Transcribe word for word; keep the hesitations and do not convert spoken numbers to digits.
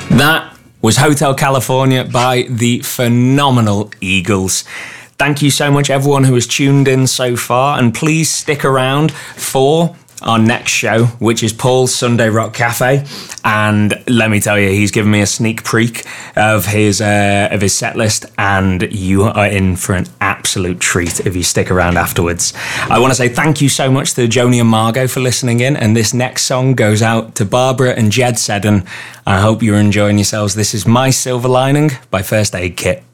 That was Hotel California by the phenomenal Eagles. Thank you so much, everyone who has tuned in so far, and please stick around for our next show, which is Paul's Sunday Rock Cafe. And let me tell you, he's given me a sneak peek of his uh, of his set list, and you are in for an absolute treat if you stick around afterwards. I want to say thank you so much to Joni and Margot for listening in, and this next song goes out to Barbara and Jed Seddon. I hope you're enjoying yourselves. This is My Silver Lining by First Aid Kit.